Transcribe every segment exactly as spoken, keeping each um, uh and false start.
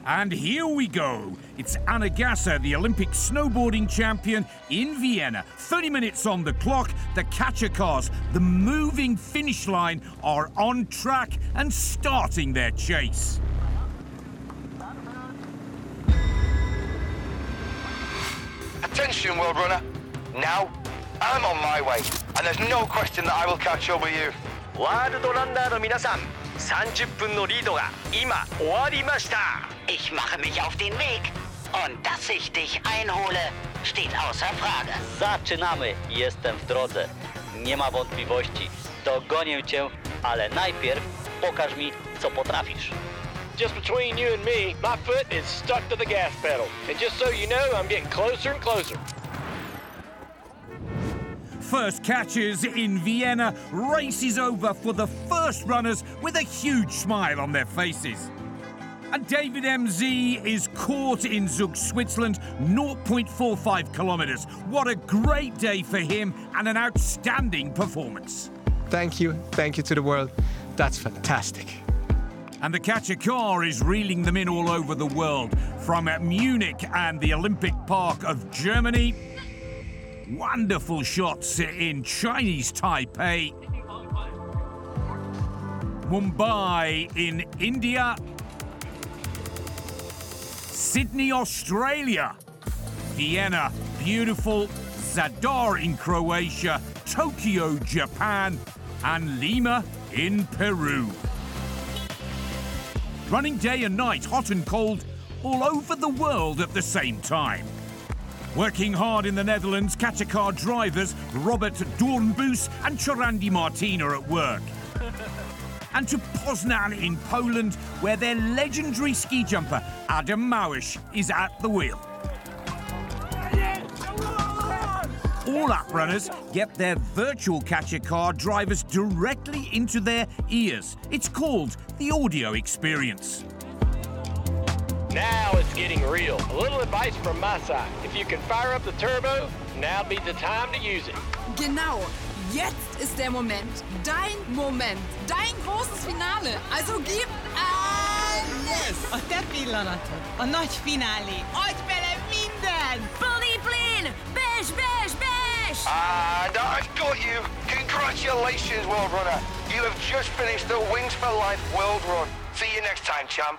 And here we go. It's Anna Gasser, the Olympic snowboarding champion in Vienna. thirty minutes on the clock. The catcher cars, the moving finish line, are on track and starting their chase. Attention, World Runner. Now, I'm on my way, and there's no question that I will catch up with you. ワールドランナーの皆さん、さんじゅっぷんのリードが今終わりました。 Ich mache mich auf den Weg. Und dass ich dich einhole, steht außer Frage. Zaczynamy. Jestem w drodze. Nie ma wątpliwości. Dogonię cię, ale najpierw pokaż mi, co potrafisz. Just between you and me, my foot is stuck to the gas pedal. And just so you know, I'm getting closer and closer. First catches in Vienna. Race is over for the first runners with a huge smile on their faces. And David M Z is caught in Zug, Switzerland, zero point four five kilometres. What a great day for him and an outstanding performance. Thank you, thank you to the world. That's fantastic. And the catcher car is reeling them in all over the world, from Munich and the Olympic Park of Germany. Wonderful shots in Chinese Taipei, Mumbai in India, Sydney, Australia, Vienna, beautiful, Zadar in Croatia, Tokyo, Japan, and Lima in Peru. Running day and night, hot and cold, all over the world at the same time. Working hard in the Netherlands, catcher car drivers Robert Doornbos and Chorandi Martin are at work. And to Poznan in Poland, where their legendary ski jumper Adam Małysz is at the wheel. All up runners get their virtual catcher car drivers directly into their ears. It's called the audio experience. Now it's getting real. A little advice from my side. If you can fire up the turbo, now'd be the time to use it. Genau. Jetzt ist der Moment. Dein Moment. Dein großes Finale. Also gib alles! A te pillanatod. A nagy finálé. Adj bele minden! Bully Blin! Besh, besh, besh! And I've got you. Congratulations, World Runner. You have just finished the Wings for Life World Run. See you next time, champ.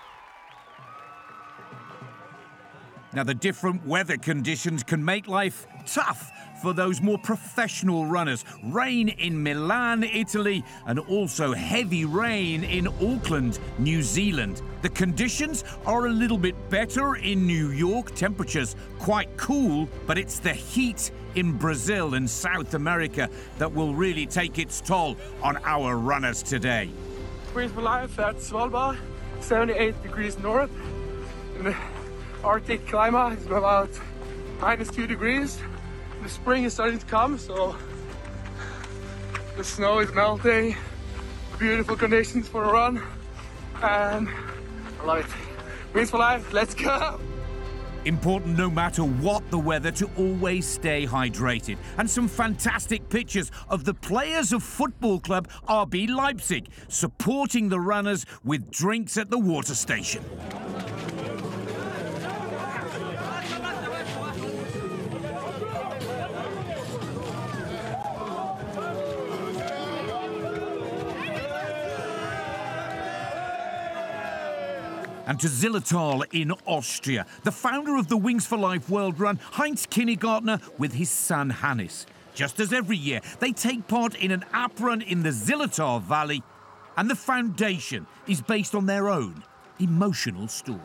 Now, the different weather conditions can make life tough for those more professional runners. Rain in Milan, Italy, and also heavy rain in Auckland, New Zealand. The conditions are a little bit better in New York. Temperatures quite cool, but it's the heat in Brazil and South America that will really take its toll on our runners today. Wings for Life at Svalbard, seventy-eight degrees north. And the Arctic climate is about minus two degrees. The spring is starting to come, so the snow is melting. Beautiful conditions for a run, and I love it. Wings for Life, let's go! Important no matter what the weather to always stay hydrated. And some fantastic pictures of the players of football club R B Leipzig supporting the runners with drinks at the water station. And to Zillertal in Austria, the founder of the Wings for Life World Run, Heinz Kinnegartner, with his son Hannes. Just as every year, they take part in an app run in the Zillertal Valley, and the foundation is based on their own emotional story.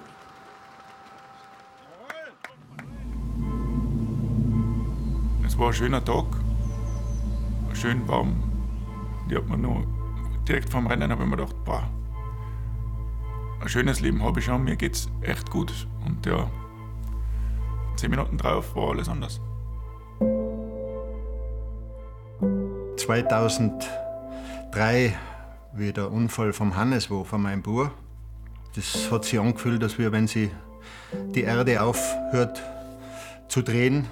Es war ein schöner Tag, schön warm. Die hat man noch direkt vom Rennen, habe ich mir gedacht, boah, ein schönes Leben habe ich schon, mir geht's echt gut. Und ja, zehn Minuten drauf war alles anders. zweitausenddrei, wie der Unfall vom Hannes war, von meinem Bruder. Das hat sich angefühlt, als wenn sie die Erde aufhört zu drehen.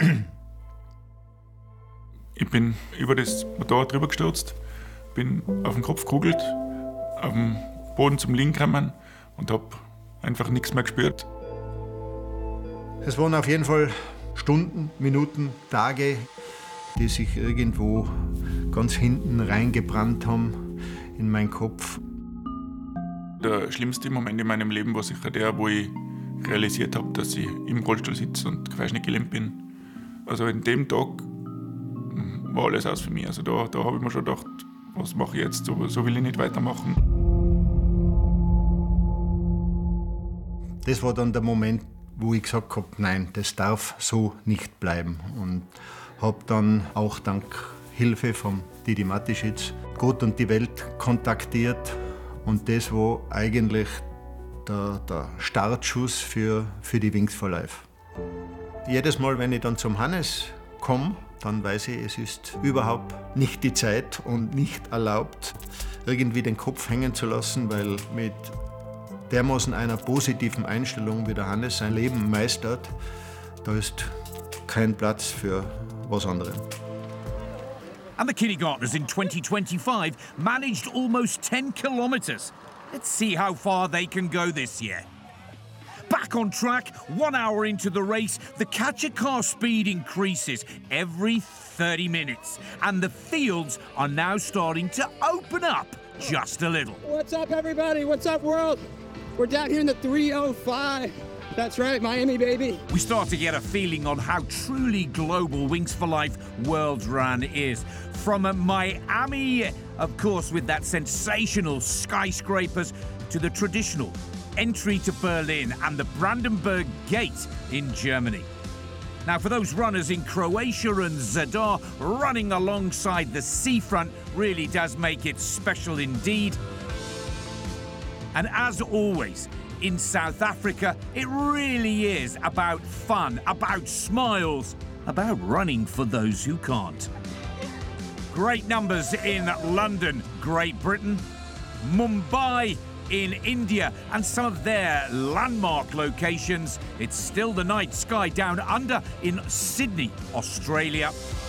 Ich bin über das Motorrad drüber gestürzt, bin auf den Kopf gekugelt, auf dem Boden zum Liegen gekommen und habe einfach nichts mehr gespürt. Es waren auf jeden Fall Stunden, Minuten, Tage, die sich irgendwo ganz hinten reingebrannt haben in meinen Kopf. Der schlimmste Moment in meinem Leben war sicher der, wo ich realisiert habe, dass ich im Rollstuhl sitze und querschnittgelähmt bin. Also in dem Tag war alles aus für mich. Also da, da habe ich mir schon gedacht, was mache ich jetzt? So, so will ich nicht weitermachen. Das war dann der Moment, wo ich gesagt habe, nein, das darf so nicht bleiben. Und habe dann auch dank Hilfe von Didi Matischitz Gott und die Welt kontaktiert. Und das war eigentlich der, der Startschuss für, für die Wings for Life. Jedes Mal, wenn ich dann zum Hannes komme, dann weiß ich, es ist überhaupt nicht die Zeit und nicht erlaubt, irgendwie den Kopf hängen zu lassen, weil mit dermaßen einer positiven Einstellung, wie der Hannes sein Leben meistert, da ist kein Platz für was anderes. And the kindergartners in twenty twenty-five managed almost ten kilometres. Let's see how far they can go this year. Back on track, one hour into the race, the catcher car speed increases every thirty minutes, and the fields are now starting to open up just a little. What's up, everybody? What's up, world? We're down here in the three oh five. That's right, Miami, baby. We start to get a feeling on how truly global Wings for Life World Run is. From Miami, of course, with that sensational skyscrapers, to the traditional entry to Berlin and the Brandenburg Gate in Germany. Now, for those runners in Croatia and Zadar, running alongside the seafront really does make it special indeed. And as always, in South Africa, it really is about fun, about smiles, about running for those who can't. Great numbers in London, Great Britain, Mumbai in India, and some of their landmark locations. It's still the night sky down under in Sydney, Australia.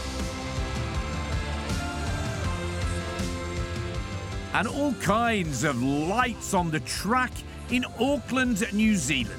And all kinds of lights on the track in Auckland, New Zealand.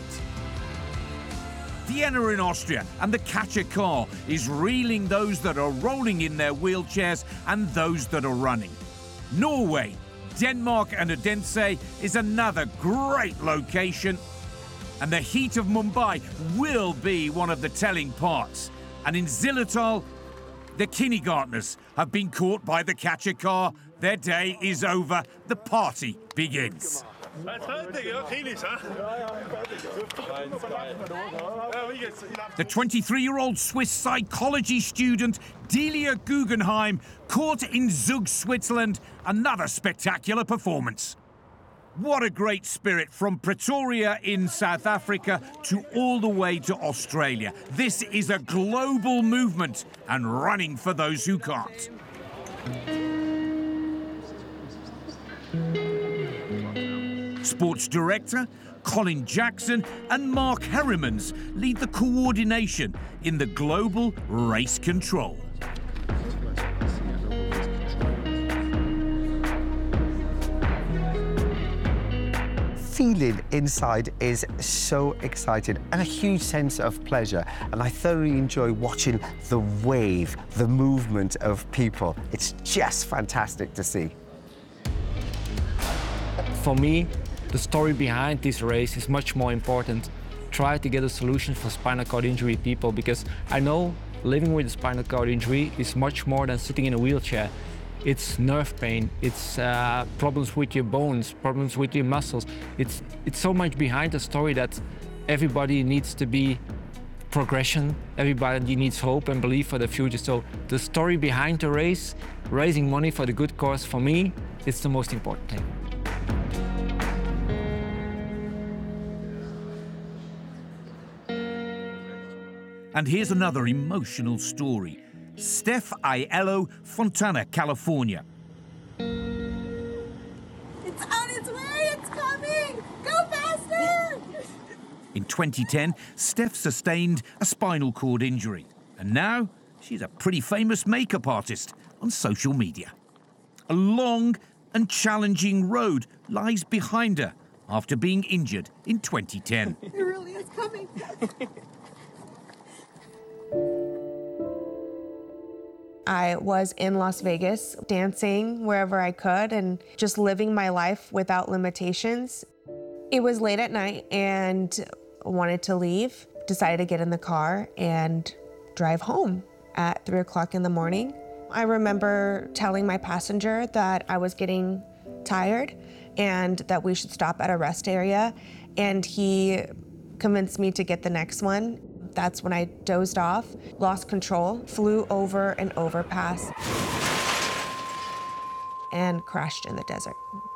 Vienna in Austria, and the catcher car is reeling those that are rolling in their wheelchairs and those that are running. Norway, Denmark and Odense is another great location, and the heat of Mumbai will be one of the telling parts. And in Zillertal, the kindergartners have been caught by the catcher car. Their day is over. The party begins. The twenty-three-year-old Swiss psychology student Delia Guggenheim caught in Zug, Switzerland. Another spectacular performance. What a great spirit from Pretoria in South Africa to all the way to Australia. This is a global movement and running for those who can't. Sports director Colin Jackson and Mark Herrimans lead the coordination in the global race control. Feeling inside is so excited and a huge sense of pleasure, and I thoroughly enjoy watching the wave, the movement of people. It's just fantastic to see. For me, the story behind this race is much more important. Try to get a solution for spinal cord injury people, because I know living with a spinal cord injury is much more than sitting in a wheelchair. It's nerve pain, it's uh, problems with your bones, problems with your muscles. It's, it's so much behind the story that everybody needs to be progression, everybody needs hope and belief for the future. So the story behind the race, raising money for the good cause, for me, it's the most important thing. And here's another emotional story. Steph Aiello, Fontana, California. It's on its way, it's coming! Go faster! In twenty ten, Steph sustained a spinal cord injury. And now, she's a pretty famous makeup artist on social media. A long and challenging road lies behind her, after being injured in twenty ten. It really is coming. I was in Las Vegas dancing wherever I could and just living my life without limitations. It was late at night and wanted to leave. Decided to get in the car and drive home at three o'clock in the morning. I remember telling my passenger that I was getting tired and that we should stop at a rest area, and he convinced me to get the next one. That's when I dozed off, lost control, flew over an overpass, and crashed in the desert.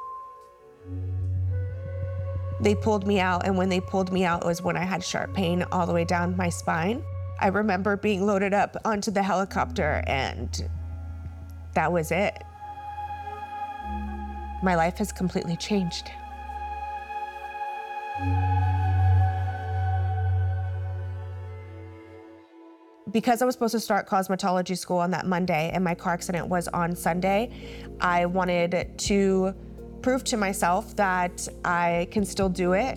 They pulled me out, and when they pulled me out was when I had sharp pain all the way down my spine. I remember being loaded up onto the helicopter, and that was it. My life has completely changed. Because I was supposed to start cosmetology school on that Monday and my car accident was on Sunday, I wanted to prove to myself that I can still do it.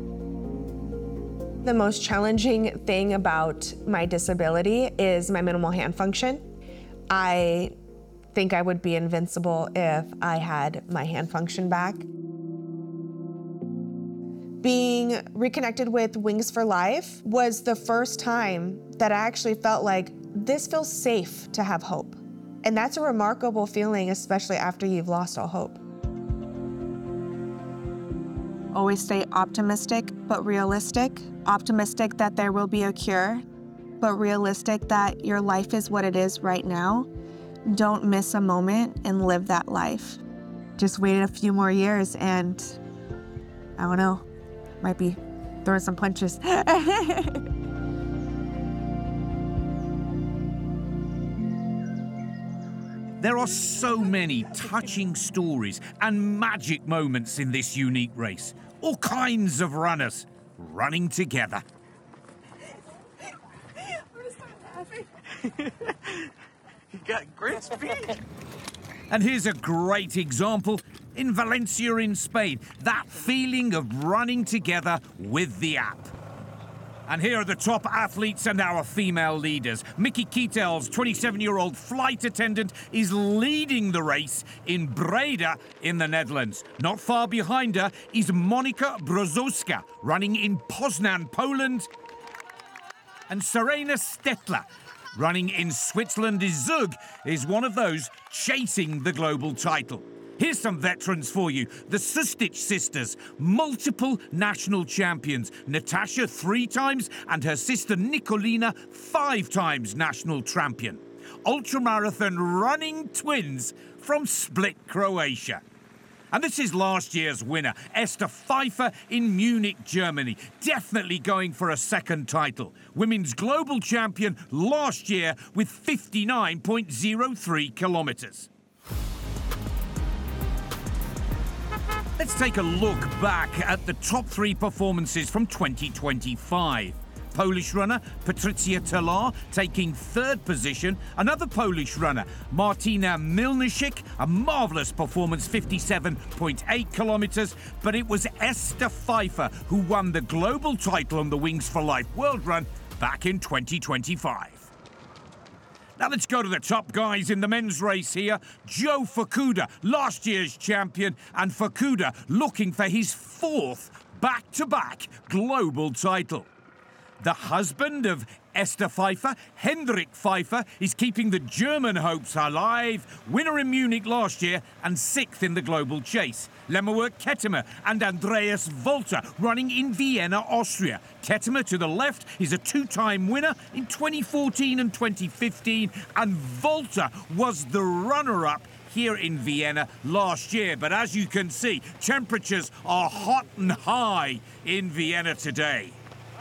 The most challenging thing about my disability is my minimal hand function. I think I would be invincible if I had my hand function back. Being reconnected with Wings for Life was the first time that I actually felt like this feels safe to have hope. And that's a remarkable feeling, especially after you've lost all hope. Always stay optimistic, but realistic. Optimistic that there will be a cure, but realistic that your life is what it is right now. Don't miss a moment and live that life. Just wait a few more years and, I don't know, might be throwing some punches. There are so many touching stories and magic moments in this unique race. All kinds of runners running together. You got great speed. And here's a great example in Valencia in Spain. That feeling of running together with the app. And here are the top athletes and our female leaders. Mickey Kietels, twenty-seven-year-old flight attendant, is leading the race in Breda in the Netherlands. Not far behind her is Monika Brozowska, running in Poznan, Poland. And Serena Stetler, running in Switzerland. Zug is one of those chasing the global title. Here's some veterans for you. The Sustic sisters, multiple national champions. Natasha three times and her sister Nikolina five times national champion. Ultramarathon running twins from Split, Croatia. And this is last year's winner, Esther Pfeiffer in Munich, Germany. Definitely going for a second title. Women's global champion last year with fifty-nine point oh three kilometres. Let's take a look back at the top three performances from twenty twenty-five. Polish runner Patricia Talar taking third position. Another Polish runner, Martina Milnicik, a marvellous performance, fifty-seven point eight kilometres. But it was Esther Pfeiffer who won the global title on the Wings for Life World Run back in twenty twenty-five. Now let's go to the top guys in the men's race here. Joe Fukuda, last year's champion, and Fukuda looking for his fourth back-to-back global title. The husband of Esther Pfeiffer, Hendrik Pfeiffer, is keeping the German hopes alive. Winner in Munich last year and sixth in the global chase. Lemuel Kettemer and Andreas Volter running in Vienna, Austria. Kettemer to the left is a two-time winner in twenty fourteen and twenty fifteen, and Volter was the runner-up here in Vienna last year. But as you can see, temperatures are hot and high in Vienna today.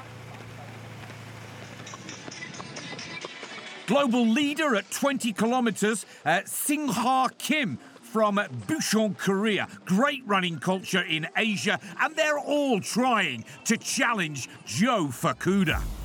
Global leader at twenty kilometres, uh, Singha Kim from Bucheon, Korea. Great running culture in Asia, and they're all trying to challenge Joe Fukuda.